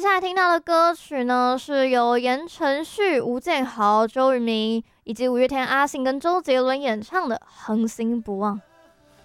接下来听到的歌曲呢，是由言承旭、吴建豪、周渝民以及五月天阿信跟周杰伦演唱的《恒星不忘》。